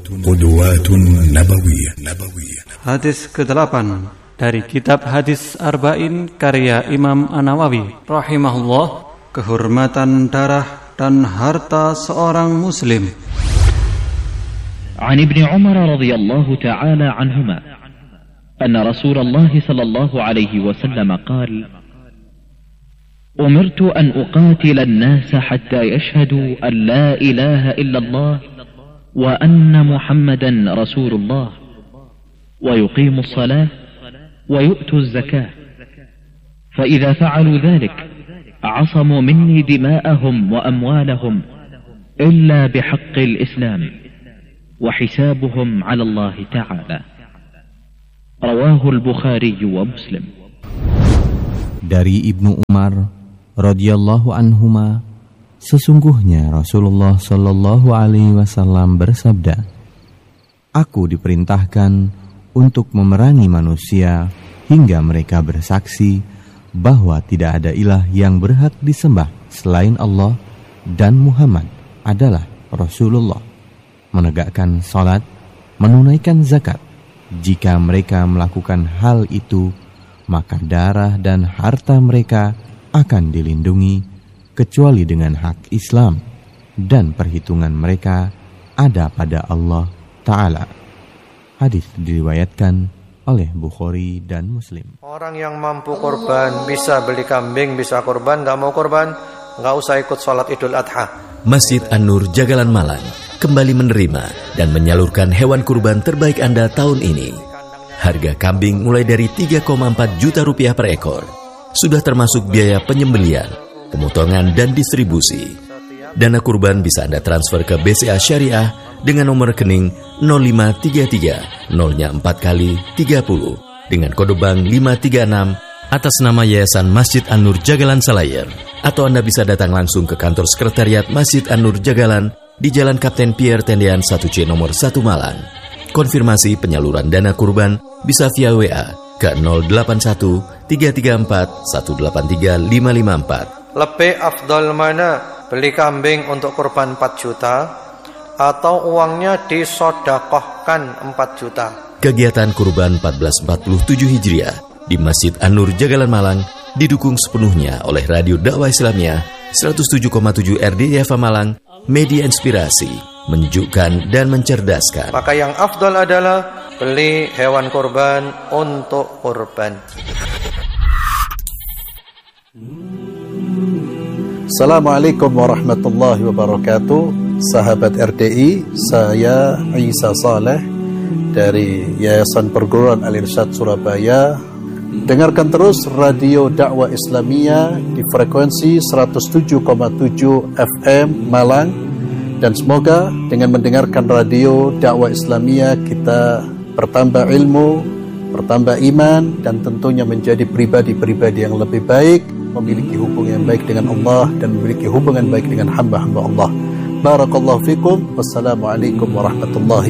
قدوات نبوية. Hadis ke-8 dari kitab Hadis Arba'in karya Imam An-Nawawi rahimahullah, kehormatan darah dan harta seorang muslim. عن ابن عمر رضي الله تعالى عنهما أن رسول الله صلى الله عليه وسلم قال: أمرت أن أقاتل الناس حتى يشهدوا أن لا إله إلا الله وأن محمدا رسول الله ويقيموا الصلاة ويؤتوا الزكاة، فإذا فعلوا ذلك عصموا مني دماءهم وأموالهم إلا بحق الإسلام وحسابهم على الله تعالى. رواه البخاري ومسلم. Dari Ibnu Umar radhiyallahu anhuma, sesungguhnya Rasulullah sallallahu alaihi wasallam bersabda, aku diperintahkan untuk memerangi manusia hingga mereka bersaksi bahwa tidak ada ilah yang berhak disembah selain Allah dan Muhammad adalah Rasulullah, menegakkan salat, menunaikan zakat. Jika mereka melakukan hal itu, maka darah dan harta mereka akan dilindungi kecuali dengan hak Islam, dan perhitungan mereka ada pada Allah Ta'ala. Hadis diriwayatkan oleh Bukhari dan Muslim. Orang yang mampu korban, bisa beli kambing, bisa korban. Gak mau korban, gak usah ikut sholat Idul Adha. Masjid An-Nur Jagalan Malang kembali menerima dan menyalurkan hewan kurban terbaik Anda tahun ini. Harga kambing mulai dari 3,4 juta rupiah per ekor. Sudah termasuk biaya penyembelian, pemotongan dan distribusi. Dana kurban bisa Anda transfer ke BCA Syariah dengan nomor rekening 0533 0-nya 4 kali 30 dengan kode bank 536 atas nama Yayasan Masjid An-Nur Jagalan Selayar. Atau Anda bisa datang langsung ke kantor sekretariat Masjid An-Nur Jagalan di Jalan Kapten Pierre Tendean 1C nomor 1 Malang. Konfirmasi penyaluran dana kurban bisa via WA ke 081 334 183 554. Lebih afdal mana? Beli kambing untuk kurban 4 juta atau uangnya disodakohkan 4 juta. Kegiatan kurban 1447 Hijriah di Masjid An-Nur Jagalan Malang didukung sepenuhnya oleh Radio Dakwah Islamiyah 107,7 RDIFA Malang, media inspirasi, menunjukkan dan mencerdaskan. Maka yang afdal adalah beli hewan kurban untuk kurban. Assalamualaikum warahmatullahi wabarakatuh. Sahabat RDI, saya Isa Saleh dari Yayasan Perguruan Al-Irsyad Surabaya. Dengarkan terus Radio Dakwah Islamiyah di frekuensi 107,7 FM Malang. Dan semoga dengan mendengarkan Radio Dakwah Islamiyah kita bertambah ilmu, bertambah iman, dan tentunya menjadi pribadi-pribadi yang lebih baik, memiliki hubungan yang baik dengan Allah dan memiliki hubungan baik dengan hamba-hamba Allah. Barakallahu fikum. Wassalamualaikum warahmatullahi